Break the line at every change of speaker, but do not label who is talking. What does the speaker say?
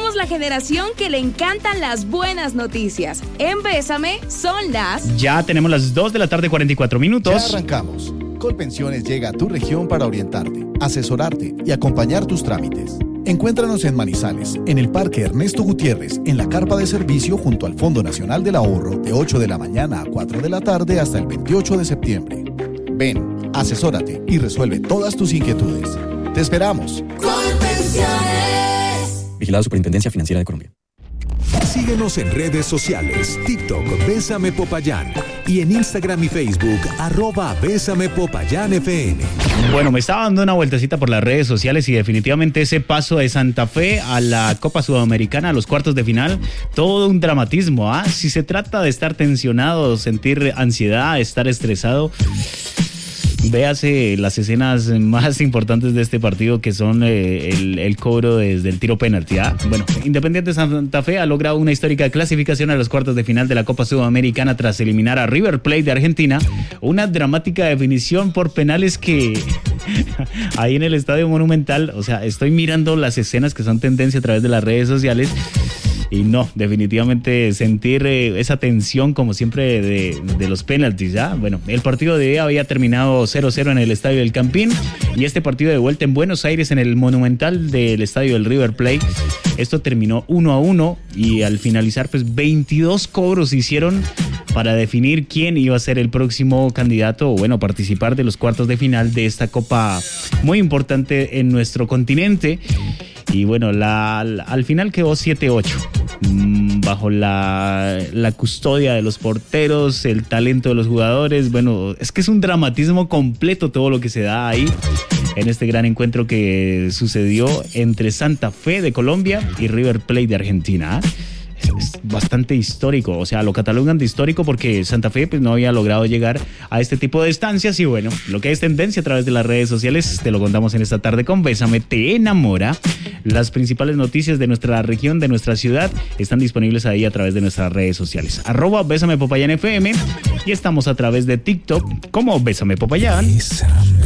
Somos la generación que le encantan las buenas noticias. En Bésame son las...
Ya tenemos las 2 de la tarde, 44 minutos.
Ya arrancamos. Colpensiones llega a tu región para orientarte, asesorarte y acompañar tus trámites. Encuéntranos en Manizales, en el Parque Ernesto Gutiérrez, en la carpa de servicio junto al Fondo Nacional del Ahorro, de 8 de la mañana a 4 de la tarde hasta el 28 de septiembre. Ven, asesórate y resuelve todas tus inquietudes. ¡Te esperamos!
Colpensiones. Vigilado Superintendencia Financiera de Colombia.
Síguenos en redes sociales, TikTok, Bésame Popayán, y en Instagram y Facebook, @BésamePopayánFM.
Bueno, me estaba dando una vueltecita por las redes sociales y definitivamente ese paso de Santa Fe a la Copa Sudamericana, a los cuartos de final, todo un dramatismo, ¿ah? Si se trata de estar tensionado, sentir ansiedad, estar estresado, véase las escenas más importantes de este partido, que son el cobro desde el tiro penalti. Bueno, Independiente Santa Fe ha logrado una histórica clasificación a los cuartos de final de la Copa Sudamericana tras eliminar a River Plate de Argentina. Una dramática definición por penales que ahí en el Estadio Monumental, o sea, estoy mirando las escenas que son tendencia a través de las redes sociales. Y no, definitivamente sentir esa tensión como siempre de los penaltis, ¿ya? Bueno, el partido de hoy había terminado 0-0 en el Estadio del Campín y este partido de vuelta en Buenos Aires en el Monumental del Estadio del River Plate, esto terminó 1-1 y al finalizar pues 22 cobros se hicieron para definir quién iba a ser el próximo candidato o bueno, participar de los cuartos de final de esta copa muy importante en nuestro continente. Y bueno, al final quedó 7-8, bajo la custodia de los porteros, el talento de los jugadores. Bueno, es que es un dramatismo completo todo lo que se da ahí en este gran encuentro que sucedió entre Santa Fe de Colombia y River Plate de Argentina. Es bastante histórico, o sea, lo catalogan de histórico porque Santa Fe pues no había logrado llegar a este tipo de estancias y bueno, lo que es tendencia a través de las redes sociales te lo contamos en esta tarde con Bésame Te Enamora. Las principales noticias de nuestra región, de nuestra ciudad, están disponibles ahí a través de nuestras redes sociales. @Bésame Popayán FM y estamos a través de TikTok como Bésame Popayán.
Bésame.